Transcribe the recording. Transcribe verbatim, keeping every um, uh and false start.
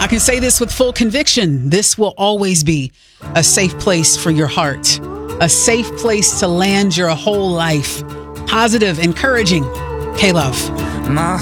I can say this with full conviction. This will always be a safe place for your heart, a safe place to land your whole life. Positive, encouraging. K-Love. My